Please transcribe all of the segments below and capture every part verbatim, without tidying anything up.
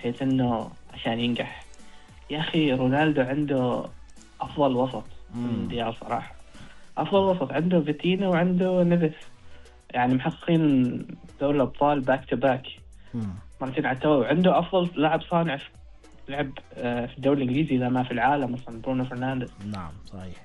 بحيث انه عشان ينجح. يا اخي رونالدو عنده افضل وسط مونديال صراحه، افضل وسط عنده فيتينا وعنده نيفيس، يعني محققين دوري الابطال باك تو باك مرتين على التوالي. عنده افضل لاعب صانع لعب في الدوري الانجليزي اذا ما في العالم اصلا، برونو فرنانديز. نعم صحيح.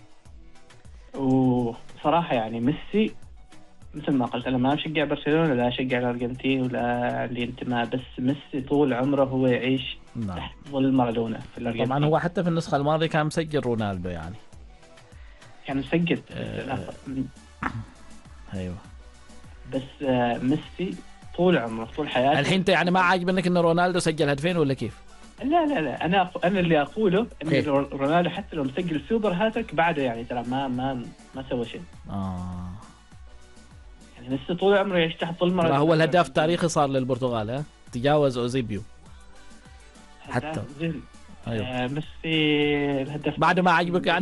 وصراحه يعني ميسي مثل ما قلت انا ما اشجع برشلونه لا اشجع الارجنتين ولا عندي انتماء، بس ميسي طول عمره هو يعيش نعم. تحت ظل مارادونا في الارجنتين. طبعا هو حتى في النسخه الماضيه كان مسجل رونالدو يعني كان مسجل أه ايوه بس آه ميسي طول عمره طول حياته. الحين انت يعني ما عاجبنك ان رونالدو سجل هدفين ولا كيف؟ لا لا لا انا أقو... انا اللي اقوله ان كيف؟ رونالدو حتى لو مسجل سوبر هاتريك بعده يعني ترى ما ما ما سوى شيء. اه يعني ميسي طول عمره يعيش تحت ظل مارادونا. هو الهداف التاريخي صار للبرتغال، ها تجاوز اوزيبيو حتى. ايوه آه ميسي الهداف بعد ما عجبك يعني.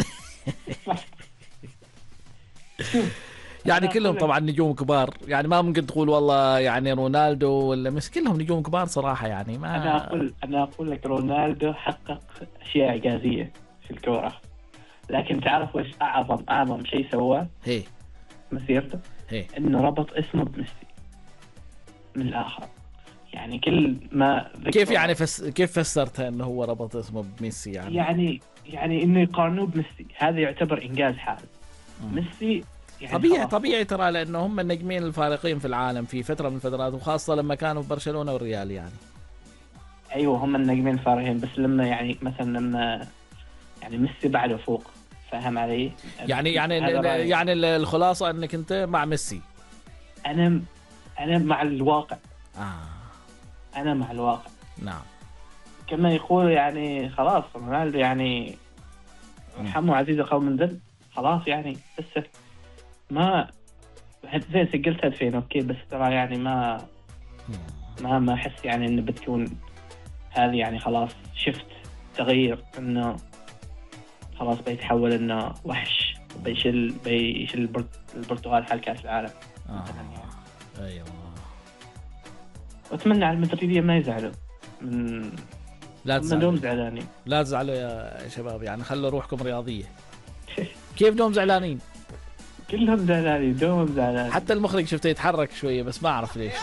يعني كلهم طبعا نجوم كبار، يعني ما ممكن تقول والله يعني رونالدو ولا ميسي، كلهم نجوم كبار صراحة يعني. ما أنا أقول أنا أقول لك رونالدو حقق أشياء إعجازية في الكورة، لكن تعرف وش أعظم أعظم شيء سواه؟ هي مسيرته هي إنه ربط اسمه بميسي من الآخر. يعني كل ما كيف يعني فس... كيف فسرتها إنه هو ربط اسمه بميسي يعني؟ يعني يعني إنه يقارنوه بميسي هذا يعتبر إنجاز حال. ميسي يعني طبيعي طبيعي ترى، لأنه هم النجمين الفارقين في العالم في فترة من الفترات، وخاصة لما كانوا في برشلونة والريال يعني. أيوة هم النجمين الفارقين، بس لما يعني مثلا لما يعني ميسي بعده فوق، فاهم علي؟ يعني يعني يعني الخلاصة أنك أنت مع ميسي. أنا أنا مع الواقع. آه. أنا مع الواقع. نعم. كما يقول يعني خلاص رونالدو يعني رحمه عزيز قوم من ذل، خلاص يعني بس ما زي سجلت هدفين أوكي، بس ترى يعني ما ما ما أحس يعني إنه بتكون هذه يعني خلاص شفت تغيير، إنه خلاص بيتحول إنه وحش بيشيل بيشيل البرتغال حال كأس العالم. آه. يعني. أيوة. وأتمنى على المدريدية ما يزعلوا من لا تزعلوا. دوم زعلانين. لا تزعلوا يا شباب، يعني خلوا روحكم رياضية. كيف دوم زعلانين؟ كلهم زعلانين، دوم زعلانين. حتى المخرج شفته يتحرك شوية بس ما أعرف ليش.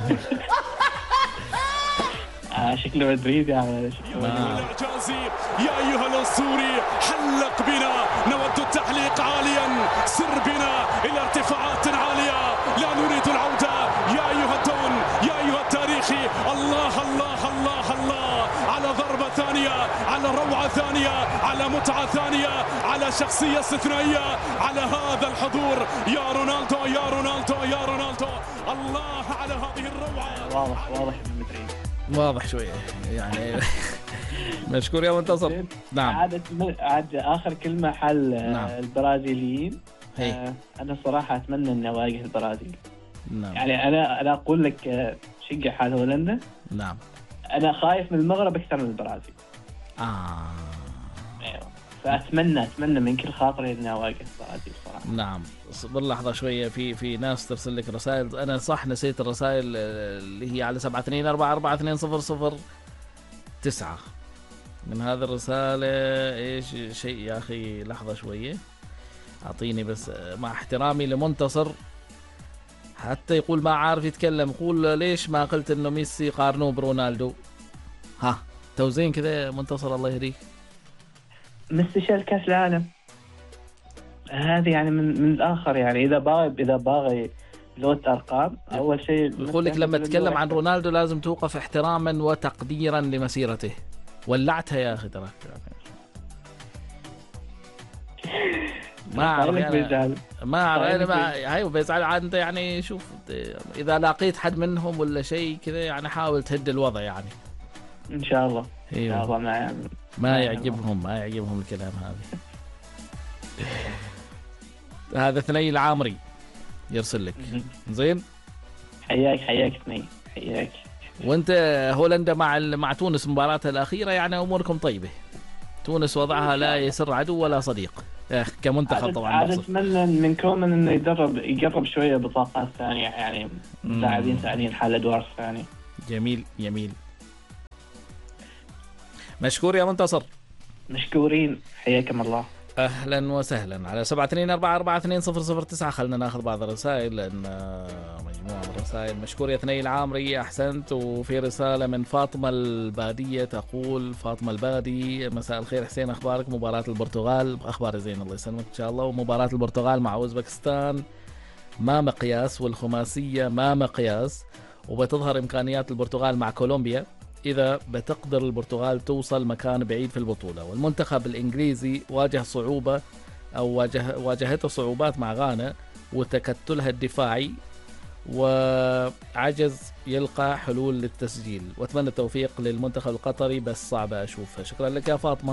آه شكله مدريد يعني. الإعجازي يا أيها الأسطوري حلق بنا، نود التحليق عاليا، سر بنا إلى ارتفاعات عالية، لا نريد العودة يا أيها الدون يا أيها التاريخي. الله الله الله الله على ضربة ثانية، على روعة ثانية، على متعة ثانية، على شخصية استثنائية، على هذا الحضور يا رونالدو يا رونالدو يا رونالدو. الله على هذه الروعة. واضح واضح من مدريد، واضح شوية يعني. مشكور يا منتصر. نعم. عاد عاد آخر كلمة حل نعم. البرازيليين. آه أنا صراحة أتمنى أن أواجه البرازيل. نعم. يعني أنا أنا أقول لك شجع حال هولندا. نعم. أنا خايف من المغرب أكثر من البرازيل. آه. أيوة. فأتمنى أتمنى من كل خاطري أن أواجه البرازيل صراحة. نعم. اصبر لحظة شوية، في في ناس ترسل لك رسائل، أنا صح نسيت الرسائل اللي هي على سبعة اثنين أربعة أربعة اثنين صفر صفر تسعة. من هذا الرسالة إيش شيء يا أخي؟ لحظة شوية أعطيني بس، مع احترامي لمنتصر حتى يقول ما عارف يتكلم، يقول ليش ما قلت إنه ميسي قارنوه برونالدو؟ ها توزين كذا منتصر الله يهديك. ميسي شال كأس العالم هذه يعني من من الآخر، يعني إذا باغي إذا باغي لوت أرقام أول شيء يقول لك لما تتكلم عن رونالدو لازم توقف احتراما وتقديرا لمسيرته. ولعتها يا أخي ترى. ما أعرف يعني ما أعرف أنا ما هاي بيزعل أنت يعني. شوف إذا لاقيت حد منهم ولا شيء كذا يعني حاول تهد الوضع يعني. إن شاء الله. إن شاء الله ما ما يعجبهم ما يعجبهم الكلام هذا. هذا ثني العامري يرسل لك. زين حياك حياك ثني حياك. وانت هولندا مع مع تونس مباراتها الأخيرة يعني أموركم طيبة. تونس وضعها لا يسر عدو ولا صديق كمنتخب طبعا. عاد أتمنى من كومان إنه يدرب يقرب شوية بطاقات ثانية يعني لاعبين ثانيين حال الأدوار الثانية. جميل جميل. مشكور يا منتصر. مشكورين، حياكم الله. اهلا وسهلا. على سبعة اثنين أربعة أربعة اثنين صفر صفر تسعة. خلنا ناخذ بعض الرسائل لان مجموعه من الرسائل. مشكور يا ثني العامري، احسنت. وفي رساله من فاطمه الباديه تقول: فاطمه البادي، مساء الخير حسين، اخبارك؟ مباراه البرتغال اخبار زين الله يسلمك ان شاء الله. ومباراه البرتغال مع اوزبكستان ما مقياس، والخماسيه ما مقياس، وبتظهر امكانيات البرتغال مع كولومبيا إذا بتقدر البرتغال توصل مكان بعيد في البطولة. والمنتخب الإنجليزي واجه صعوبة أو واجه واجهته صعوبات مع غانا وتكتلها الدفاعي، وعجز يلقى حلول للتسجيل. وأتمنى التوفيق للمنتخب القطري، بس صعبة أشوفها. شكرا لك يا فاطمة.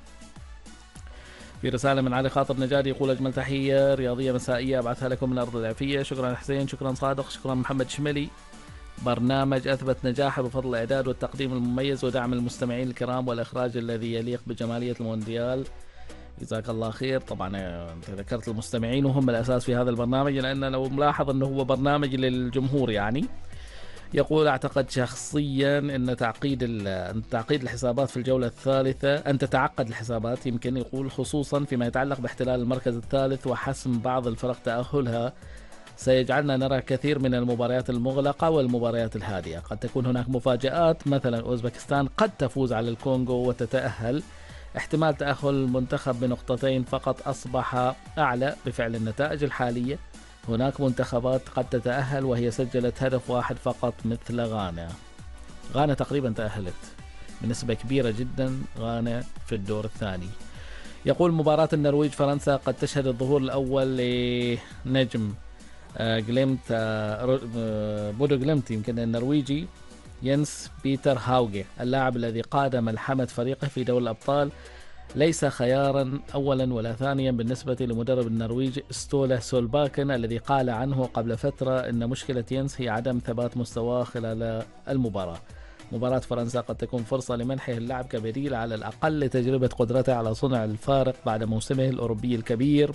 في رسالة من علي خاطر نجادي يقول: أجمل تحية رياضية مسائية أبعثها لكم من أرض العافية. شكرا حسين، شكرا صادق، شكرا محمد شملي. برنامج أثبت نجاحه بفضل الإعداد والتقديم المميز ودعم المستمعين الكرام والإخراج الذي يليق بجمالية المونديال. جزاك الله خير. طبعا أنت ذكرت المستمعين وهم الأساس في هذا البرنامج، لأن لو ملاحظ أنه هو برنامج للجمهور يعني. يقول: أعتقد شخصيا أن تعقيد أن تعقيد الحسابات في الجولة الثالثة أن تتعقد الحسابات يمكن، يقول، خصوصا فيما يتعلق باحتلال المركز الثالث وحسم بعض الفرق تأهلها، سيجعلنا نرى كثير من المباريات المغلقة والمباريات الهادئة. قد تكون هناك مفاجآت، مثلا أوزبكستان قد تفوز على الكونغو وتتأهل. احتمال تأهل المنتخب بنقطتين فقط أصبح أعلى بفعل النتائج الحالية. هناك منتخبات قد تتأهل وهي سجلت هدف واحد فقط مثل غانا. غانا تقريبا تأهلت بنسبة كبيرة جدا، غانا في الدور الثاني. يقول: مباراة النرويج فرنسا قد تشهد الظهور الأول لنجم جليمت بودو جليمت يمكن النرويجي ينس بيتر هاوغي، اللاعب الذي قاد ملحمة فريقه في دوري الأبطال. ليس خيارا أولا ولا ثانيا بالنسبة لمدرب النرويج ستولا سولباكن، الذي قال عنه قبل فترة أن مشكلة ينس هي عدم ثبات مستواه خلال المباراة. مباراة فرنسا قد تكون فرصة لمنحه اللعب كبديل على الأقل لتجربة قدرته على صنع الفارق بعد موسمه الأوروبي الكبير.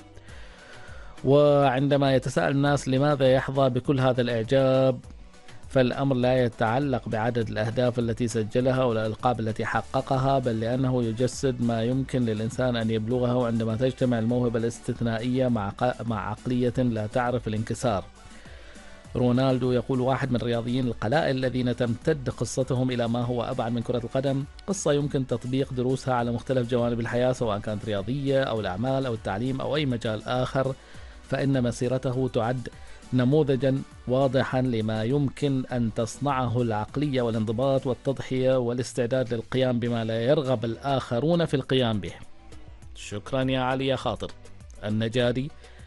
وعندما يتساءل الناس لماذا يحظى بكل هذا الإعجاب، فالأمر لا يتعلق بعدد الأهداف التي سجلها ولا الألقاب التي حققها، بل لأنه يجسد ما يمكن للإنسان أن يبلغه عندما تجتمع الموهبة الاستثنائية مع مع عقلية لا تعرف الانكسار. رونالدو يقول: واحد من الرياضيين القلائل الذين تمتد قصتهم إلى ما هو أبعد من كرة القدم، قصة يمكن تطبيق دروسها على مختلف جوانب الحياة، سواء كانت رياضية أو الأعمال أو التعليم أو أي مجال آخر، فإن مسيرته تعد نموذجا واضحا لما يمكن أن تصنعه العقلية والانضباط والتضحية والاستعداد للقيام بما لا يرغب الآخرون في القيام به. شكرا يا علي يا خاطر النجادي.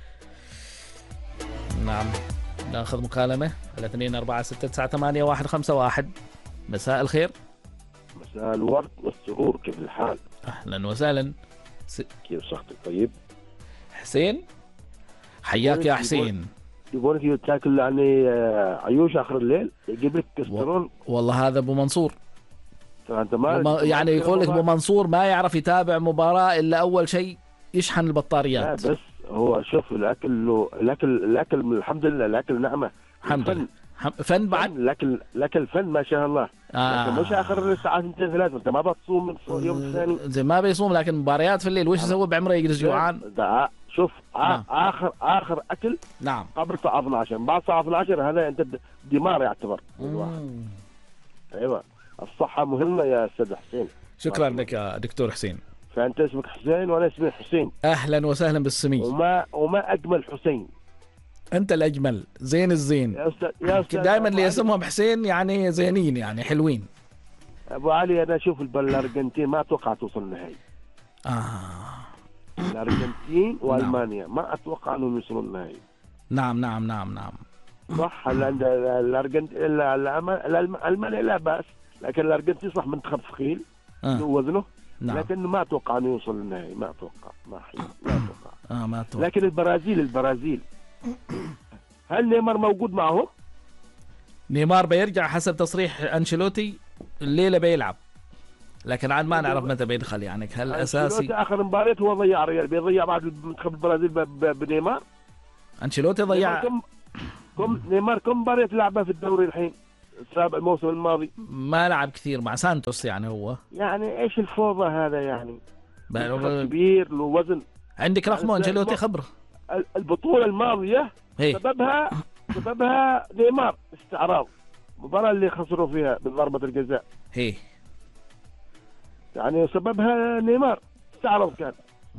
نعم، ناخذ مكالمة على اثنين أربعة ستة تسعة ثمانية واحد خمسة واحد. مساء الخير. مساء الورد والسرور، كيف الحال؟ أهلا وسهلا. س... كيف صحتك؟ طيب حسين، حياك يا حسين. يقولك تاكل يعني عيوش آخر الليل يجيب لك كسترول. والله هذا أبو منصور. أنت ما وما يعني يقول لك أبو منصور ما يعرف يتابع مباراة إلا أول شيء يشحن البطاريات. لا بس هو شوف الأكل له الأكل الأكل الحمد لله، الأكل نعمة الحمد لله. فن بعد لكن لكن فن ما شاء الله. آه. لكن مش آخر الساعات اثنتين ثلاثة انت ما بتصوم من اليوم الثاني زي ما بيصوم، لكن مباريات في الليل وش يسوي بعمره؟ يجلس جوعان. شوف نعم. آخر آخر أكل نعم قبل الساعة اثنتي عشرة، بعد الساعة اثنتي عشرة هذا أنت دمار يعتبر. أيوة، الصحة مهمة يا أستاذ حسين. شكرا لك يا دكتور حسين. فأنت اسمك حسين وأنا اسمي حسين. أهلا وسهلا بالسمي. وما وما أجمل حسين. أنت الأجمل، زين الزين يا أستاذ يا أستاذ دائما اللي اسمهم حسين يعني زينين يعني حلوين. أبو علي أنا أشوف الأرجنتين ما أتوقع توصل النهائي. آه. الأرجنتين وألمانيا ما أتوقع أنهم يوصلوا النهائي. نعم نعم نعم نعم صح. الأرجنتين ألمانيا لا بأس، لكن الأرجنتين صح منتخب ثقيل آه. وزنه. نعم. لكن ما أتوقع أنه يوصل النهائي، ما أتوقع ما حي. ما أتوقع. آه ما أتوقع. لكن البرازيل البرازيل هل نيمار موجود معهم؟ نيمار بيرجع حسب تصريح أنشيلوتي الليلة بيلعب، لكن عاد ما نعرف متى بيدخل يعني. هل أساسي؟ آخر مباراة هو ضيع ريال، بيضيع بعد منتخب البرازيل بنيمار. أنشيلوتي ضيع كم كم نيمار كم مباراة لعبها في الدوري الحين؟ السابع الموسم الماضي. ما لعب كثير مع سانتوس يعني هو. يعني ايش الفوضى هذا يعني؟ بقى- كبير له وزن. عندك رقمه انشيلوتي خبره. البطولة الماضية هي سببها سببها نيمار استعراض، المباراة اللي خسروا فيها بضربة الجزاء هي يعني سببها نيمار استعرض كان.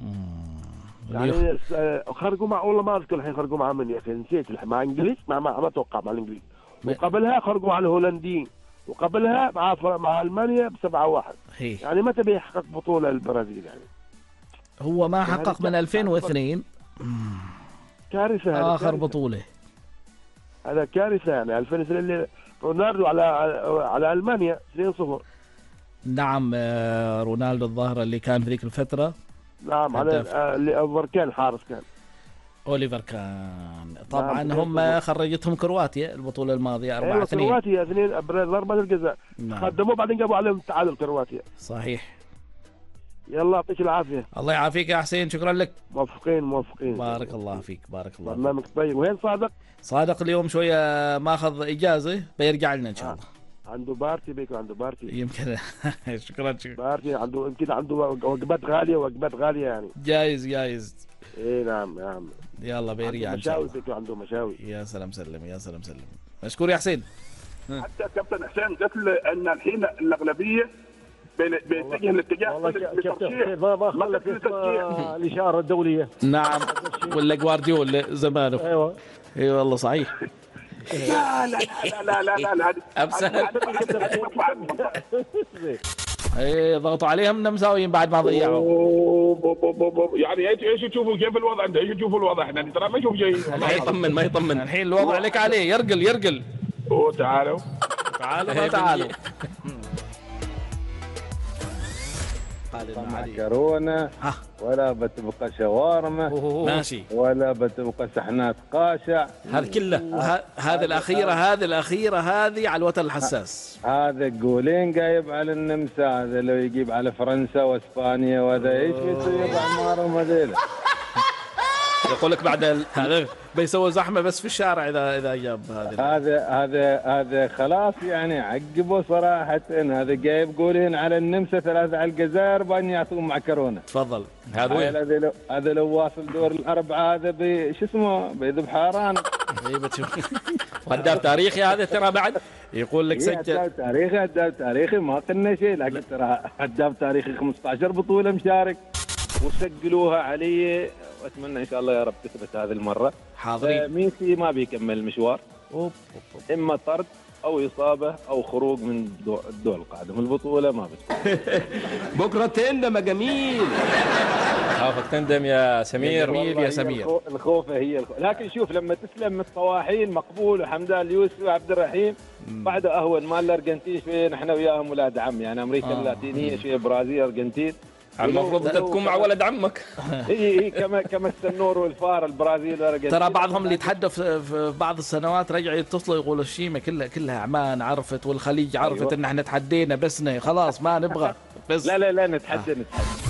يعني خرجوا مع والله ما اذكر الحين خرجوا مع من يا اخي نسيت الحين مع انجليز مع ما, ما اتوقع مع الانجليز، وقبلها خرجوا مع الهولنديين، وقبلها مع مع المانيا بسبعة واحد. هي يعني متى بيحقق بطولة البرازيل يعني؟ هو ما حقق من ألفين واثنين. كارثة هذه، اخر كارثة. بطولة هذا كارثة يعني ألفين واثنين اللي رونالدو على على المانيا اثنين صفر. نعم آه، رونالدو الظاهرة اللي كان في ذيك الفترة. نعم على آه، اللي أوفر كان حارس كان اوليفر كان طبعا. نعم، هم خرجتهم كرواتيا البطولة الماضية أربعة ايوه اثنين. كرواتيا اثنين ضربة الجزاء نعم. قدموا بعدين جابوا عليهم التعادل كرواتيا. صحيح. يلا يعطيك العافية. الله يعافيك يا حسين، شكرا لك. موفقين موفقين. بارك الله فيك، بارك الله فيك. برنامج طيب. وين صادق؟ صادق اليوم شوية ماخذ إجازة، بيرجع لنا إن شاء الله. عنده بارتي بيكو عنده بارتي يمكن. شكرا شكرا. بارتي عنده يمكن عنده وجبات غالية وجبات غالية يعني. جايز جايز. ايه نعم نعم. يلا بيرجع إن شاء مشاوي الله. بيكو عنده مشاوي. يا سلام سلم، يا سلام سلم. مشكور يا حسين. حتى كابتن حسين قتل ان الحين الاغلبيه بين- بيتجه الاتجاه والله للترشيح. كابتن ما ما خلت تكفي اسمه ترشيح. الاشاره الدوليه. نعم ولا جوارديولا زمانه. ايوه اي والله صحيح. لا لا لا لا لا لا لا هذه أبسل. هذه- هذه تطلع عن المنطقة. اي ضغطوا عليهم انهم مساويين بعد ما ضيعوا. أوه، بو- بو- بو- بو. يعني ايش ايش تشوفوا كيف الوضع عنده؟ ايش تشوفوا الوضع؟ احنا ترى ما نشوف شيء. ما يطمن ما يطمن. الحين الوضع لك عليه، يرقل يرقل. اوه تعالوا تعالوا ما تعالوا. معكرونة ها. ولا بتبقى شاورما ماشي. ولا بتبقى سحنات قاشع. هذا كله ه- هذه الأخيرة هذه الأخيرة هذه على الوتر الحساس. هذا قولين جايب على النمسا، هذا لو يجيب على فرنسا واسبانيا وهذا ايش يسوي باعمارهم هذيلا. يقول لك بعد ال... هذا بيسوي زحمة بس في الشارع إذا إذا جاب هذه. هذا هذا هذا خلاص يعني عقبوا صراحة. هذا جايب قولين على النمسا، ثلاثة على الجزائر، بان يعطوهم معكرونة. تفضل. هذا وين؟ هذا لو هذا لو واصل دور الأربعة هذا ب شو اسمه بيذبح حاران. اي بتشوف. هداف تاريخي هذا ترى بعد. يقول لك سجل. هداف تاريخي هداف تاريخي ما قلنا شيء، لكن ترى هداف تاريخي خمسة عشر بطولة مشارك وسجلوها علي، واتمنى ان شاء الله يا رب تثبت هذه المرة. حاضرين. ميسي ما بيكمل المشوار، أوب. اما طرد او اصابة او خروج من الدور, الدور القادم. البطولة ما بتكون. بكره تندم يا جميل. خافك تندم يا سمير. جميل يا هي سمير. الخو- الخوفة هي الخوفة. لكن شوف لما تسلم من الطواحين مقبول وحمدان اليوسف وعبد الرحيم بعده اهون. مال الارجنتين شويه نحن وياهم ولاد عم، يعني امريكا آه. اللاتينيه شويه برازيل ارجنتين. المفروض انت تكون مع ولد عمك. هي هي كما كما السنور والفار البرازيل والارجنتين. ترى بعضهم اللي يتحدوا في في بعض السنوات رجعوا يتصلوا يقولوا الشيمة كلها كلها عمان عرفت والخليج عرفت أيوة. ان احنا تحدينا بسنا خلاص ما نبغى بس. لا لا لا نتحدى نتحدى